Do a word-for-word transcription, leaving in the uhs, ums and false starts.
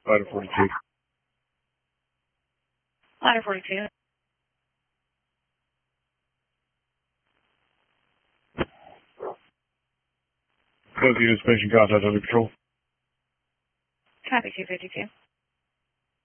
Ladder forty-two. Ladder forty-two. Close unit station contact under control. Copy two fifty-two.